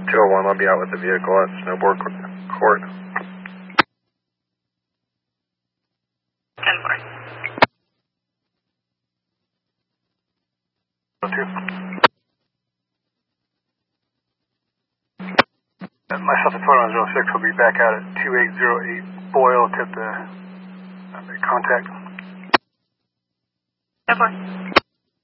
201, I'll be out with the vehicle at Snowboard Court. 10-4. Myself and 2106 will be back out at 2808 Boyle to the contact. 10-4.